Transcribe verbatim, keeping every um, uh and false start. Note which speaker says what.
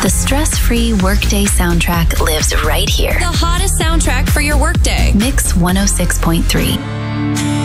Speaker 1: The stress-free workday soundtrack lives right here.
Speaker 2: The hottest soundtrack for your workday.
Speaker 1: Mix one oh six point three.